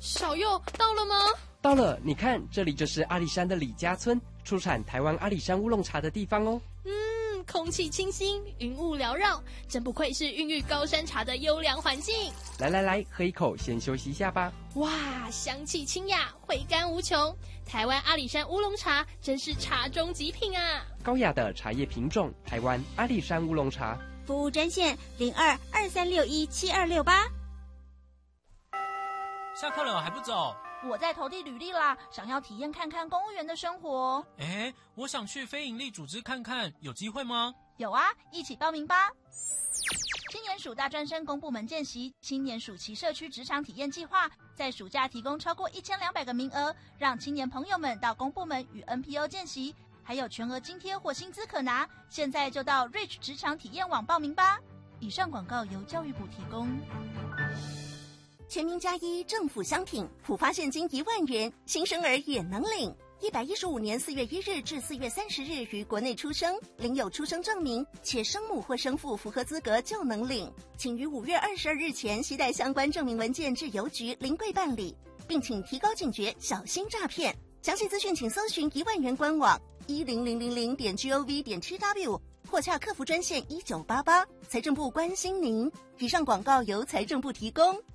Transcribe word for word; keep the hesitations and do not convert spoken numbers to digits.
小佑到了吗？ 到了，你看，这里就是阿里山的李家村，出产台湾阿里山乌龙茶的地方哦。 嗯，空气清新，云雾缭绕，真不愧是孕育高山茶的优良环境。 来来来，喝一口，先休息一下吧。 哇，香气清雅，回甘无穷。台湾阿里山乌龙茶真是茶中极品啊！ 高雅的茶叶品种，台湾阿里山乌龙茶。 服务专线零二二三六一七二六八。 下课了还不走？ 我在投递履历啦，想要体验看看公务员的生活。 哎，我想去非营利组织看看，有机会吗？ 有啊，一起报名吧。青年署大专生公部门见习，青年暑期社区职场体验计划，在暑假提供超过一千两百个名额，让青年朋友们到公部门与 N P O 见习，还有全额津贴或薪资可拿。现在就到 Reach 职场体验网报名吧。以上广告由教育部提供。 全民加一政府商品，普发现金一万元，新生儿也能领。一百一十五年四月一日至四月三十日于国内出生，领有出生证明，且生母或生父符合资格就能领。请于五月二十二日前携带相关证明文件至邮局临柜办理，并请提高警觉，小心诈骗。详细资讯请搜寻一万元官网一零零零零点 gov 点 tw 或洽客服专线一九八八。财政部关心您。以上广告由财政部提供。